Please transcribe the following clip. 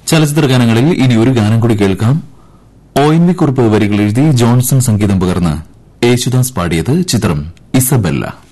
ചലച്ചിത്ര ഗാനങ്ങളിൽ ഇനി ഒരു ഗാനം കൂടി കേൾക്കാം. ONV കുറുപ്പ് വരികൾ എഴുതി ജോൺസൺ സംഗീതം പകർന്ന് യേശുദാസ് പാടിയത്. ചിത്രം ഇസബെല്ല.